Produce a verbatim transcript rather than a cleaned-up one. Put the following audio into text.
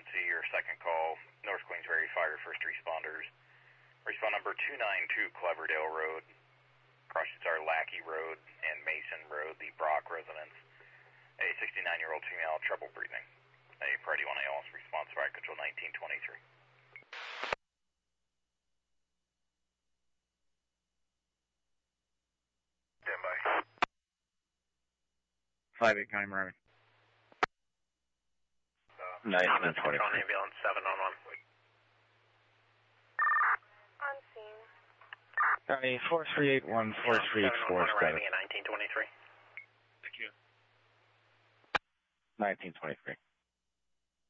emergency. Your second call, North Queensbury Fire First Responders. Respond number two nine two Cleverdale Road. Crossings are Lackey Road and Mason Road, the Brock residence. A sixty-nine-year-old female, trouble breathing. A priority one A L S response, fire control nineteen twenty-three. Stand by. five eight County Miami. Uh, nineteen twenty-three. Ambulance seven on one. On scene. County four three eight one, four three eight four, arriving at nineteen twenty-three. Thank you. nineteen twenty-three.